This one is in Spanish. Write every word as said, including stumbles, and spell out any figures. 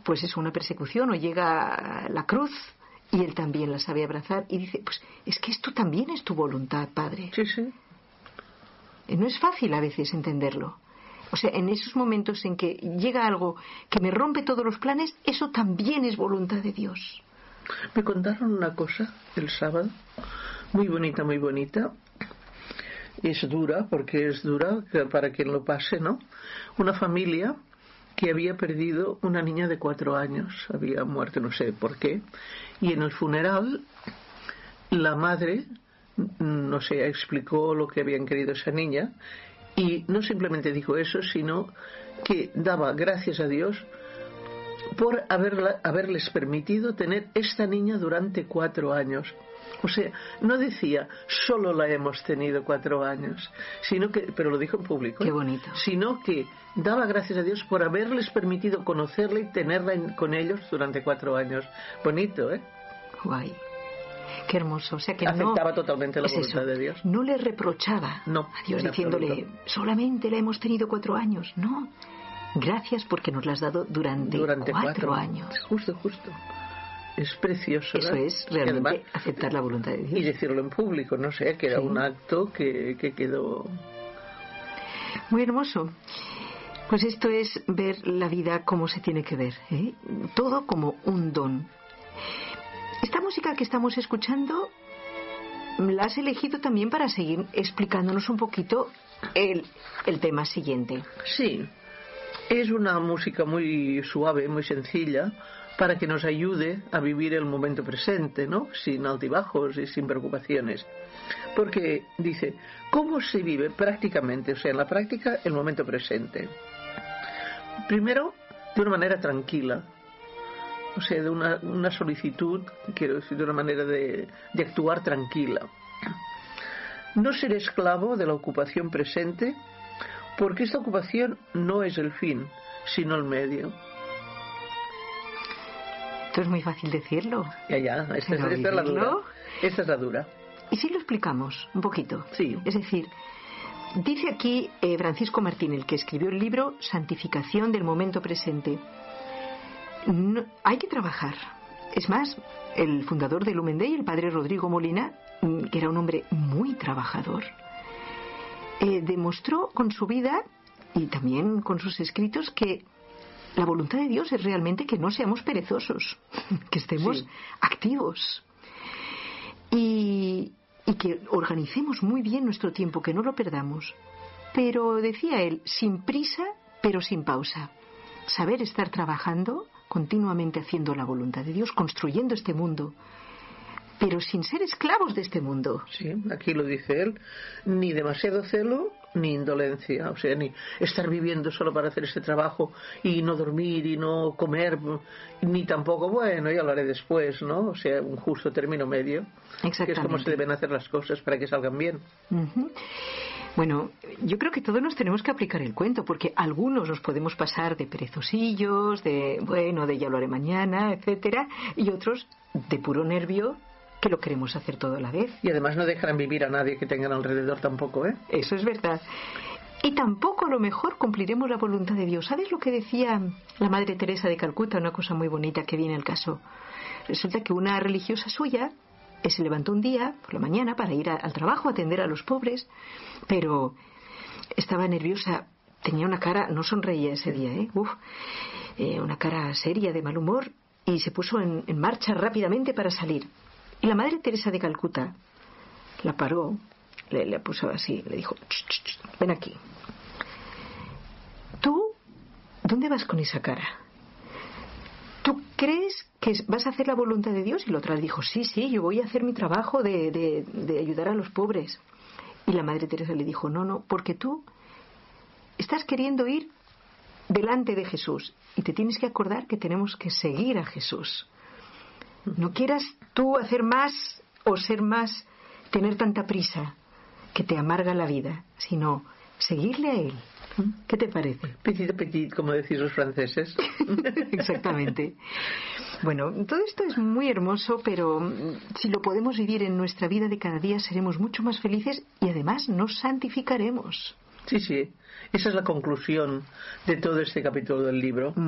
pues es una persecución o llega la cruz, y él también la sabe abrazar y dice, pues es que esto también es tu voluntad, Padre. Sí, sí. No es fácil a veces entenderlo. O sea, en esos momentos en que llega algo que me rompe todos los planes, eso también es voluntad de Dios. Me contaron una cosa el sábado, muy bonita, muy bonita. Es dura, porque es dura para quien lo pase, ¿no? Una familia que había perdido una niña de cuatro años, había muerto, no sé por qué, y en el funeral la madre, no sé, explicó lo que habían querido esa niña, y no simplemente dijo eso, sino que daba gracias a Dios por haberla, haberles permitido tener esta niña durante cuatro años. O sea, no decía solo la hemos tenido cuatro años, sino que, pero lo dijo en público, Qué ¿eh? bonito. Sino que daba gracias a Dios por haberles permitido conocerla y tenerla en, con ellos durante cuatro años. Bonito, ¿eh? Guay. Qué hermoso. O sea que aceptaba no, totalmente la es voluntad eso, de Dios. No le reprochaba no, a Dios diciéndole absoluto. solamente la hemos tenido cuatro años. No. Gracias porque nos la has dado durante, durante cuatro, cuatro años. Justo, justo. Es precioso. Eso ¿verdad? es realmente además, aceptar la voluntad de Dios. Y decirlo en público, no sé, que era sí. un acto que, que quedó muy hermoso. Pues esto es ver la vida como se tiene que ver, ¿eh? Todo como un don. Esta música que estamos escuchando la has elegido también para seguir explicándonos un poquito el, el tema siguiente. Sí, es una música muy suave, muy sencilla, para que nos ayude a vivir el momento presente, ¿no? Sin altibajos y sin preocupaciones. Porque dice, ¿cómo se vive prácticamente? O sea, en la práctica, el momento presente. Primero, de una manera tranquila. O sea, de una, una solicitud, quiero decir, de una manera de, de actuar tranquila. No ser esclavo de la ocupación presente, porque esta ocupación no es el fin, sino el medio. Esto es muy fácil decirlo. Ya, ya, esta, es, esta es la dura. Esta es la dura. ¿Y si lo explicamos un poquito? Sí. Es decir, dice aquí eh, Francisco Martín, el que escribió el libro Santificación del momento presente. No, hay que trabajar. Es más, el fundador de Lumen Day, el padre Rodrigo Molina, que era un hombre muy trabajador, eh, demostró con su vida y también con sus escritos que la voluntad de Dios es realmente que no seamos perezosos, que estemos sí. activos y, y que organicemos muy bien nuestro tiempo, que no lo perdamos. Pero decía él, sin prisa, pero sin pausa. Saber estar trabajando continuamente haciendo la voluntad de Dios, construyendo este mundo, pero sin ser esclavos de este mundo. Sí, aquí lo dice él, ni demasiado celo ni indolencia, o sea, ni estar viviendo solo para hacer este trabajo y no dormir y no comer, ni tampoco, bueno, ya lo haré después, ¿no? O sea, un justo término medio, que es como se deben hacer las cosas para que salgan bien. Uh-huh. Bueno, yo creo que todos nos tenemos que aplicar el cuento, porque algunos nos podemos pasar de perezosillos, de, bueno, de ya lo haré mañana, etcétera, y otros de puro nervio, que lo queremos hacer todo a la vez. Y además no dejarán vivir a nadie que tengan alrededor tampoco, ¿eh? Eso es verdad. Y tampoco a lo mejor cumpliremos la voluntad de Dios. ¿Sabes lo que decía la Madre Teresa de Calcuta? Una cosa muy bonita que viene al caso. Resulta que una religiosa suya se levantó un día por la mañana para ir a, al trabajo a atender a los pobres, pero estaba nerviosa, tenía una cara, no sonreía ese día, ¿eh? Uf, eh, una cara seria, de mal humor, y se puso en, en marcha rápidamente para salir. Y la Madre Teresa de Calcuta la paró, le, le puso así, le dijo, ch, ch, ch, ven aquí. ¿Tú dónde vas con esa cara? ¿Tú crees que vas a hacer la voluntad de Dios? Y la otra dijo, sí, sí, yo voy a hacer mi trabajo de, de, de ayudar a los pobres. Y la Madre Teresa le dijo, no, no, porque tú estás queriendo ir delante de Jesús y te tienes que acordar que tenemos que seguir a Jesús. No quieras tú hacer más o ser más, tener tanta prisa que te amarga la vida, sino seguirle a Él. ¿Qué te parece? Petit petit, como decís los franceses. Exactamente. Bueno, todo esto es muy hermoso, pero si lo podemos vivir en nuestra vida de cada día, seremos mucho más felices y además nos santificaremos. Sí, sí. Esa es la conclusión de todo este capítulo del libro.